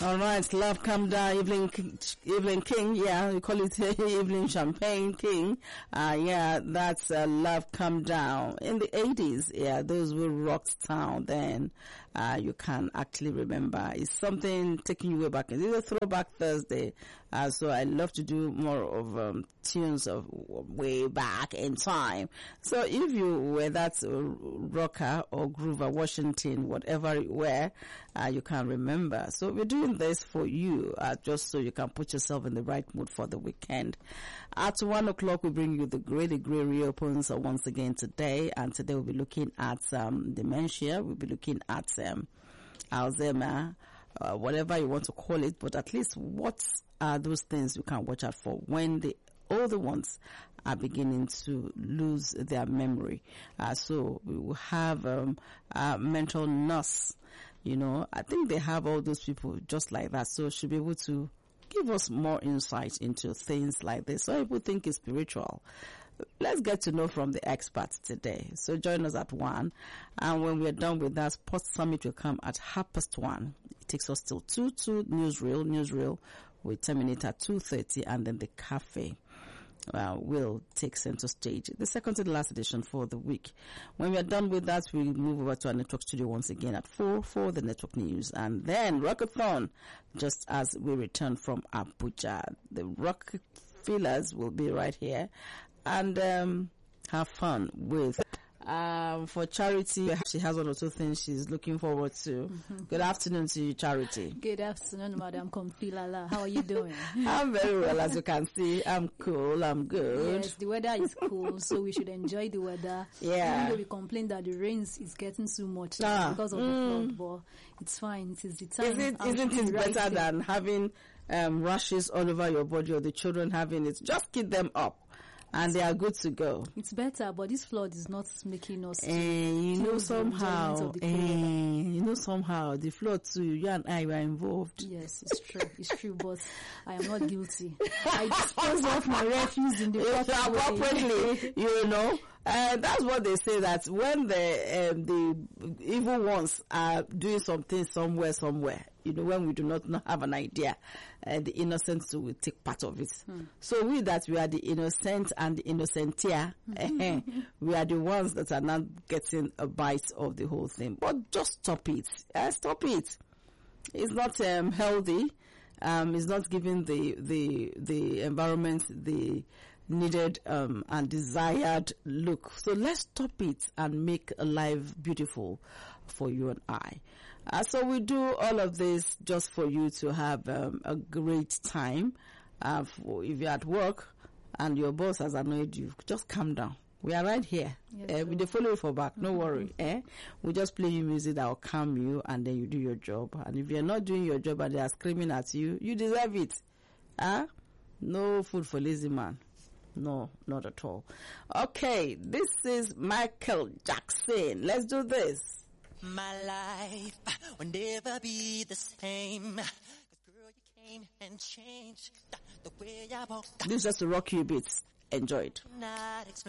All right, Love Come Down, Evelyn King, yeah, we call it Evelyn Champagne King. Yeah, that's Love Come Down. In the 80s, yeah, those were rocked town then. You can actually remember. It's something taking you way back. It's a throwback Thursday. So I love to do more of tunes of way back in time. So if you were that rocker or groover, Washington, whatever you were, you can remember. So we're doing this for you, just so you can put yourself in the right mood for the weekend. At 1 o'clock, we bring you the Grey reopens once again today. And today we'll be looking at dementia. We'll be looking at Alzheimer, whatever you want to call it. But at least what are those things you can watch out for when the older ones are beginning to lose their memory. So we will have a mental nurse. You know, I think they have all those people just like that. So she'll be able to give us more insight into things like this. Some people think it's spiritual. Let's get to know from the experts today. So join us at 1. And when we're done with that, Sports Summit will come at 1:30. It takes us till 2 Newsreel will terminate at 2:30, and then the cafe will take center stage. The second to the last edition for the week. When we are done with that, we move over to our network studio once again at 4 for the network news. And then Rockathon, just as we return from Abuja. The rock feelers will be right here and have fun with for Charity. She has one or two things she's looking forward to. Good afternoon to you, Charity. Good afternoon, Madam Kompilala. How are you doing? I'm very well, as you can see. I'm cool. I'm good. Yes, the weather is cool, so we should enjoy the weather. Yeah. Even though we complain that the rains is getting too much because of the flood, but it's fine. It is the time. Isn't it better than having rashes all over your body, or the children having it? Just keep them up, and they are good to go. It's better, but this flood is not making us. Somehow the flood too. You and I were involved. Yes, it's true. It's true, but I am not guilty. I dispose of my refuse in the appropriately. You know. That's what they say, that when the evil ones are doing something somewhere, you know, when we do not have an idea, the innocents will take part of it. So we are the innocent and the innocentia, we are the ones that are not getting a bite of the whole thing. But just stop it. Stop it. It's not healthy. It's not giving the environment the needed and desired look. So let's stop it and make life beautiful for you and I. So we do all of this just for you to have a great time. If you're at work and your boss has annoyed you, just calm down. We are right here. Yes, we follow you for back. No worry. We just play you music that will calm you, and then you do your job. And if you're not doing your job and they are screaming at you, you deserve it. No food for lazy man. No, not at all. Okay, this is Michael Jackson. Let's do this. My life will never be the same. 'Cause girl, you came and changed the way I walk. This is just to rock you a bit. Enjoy it. Not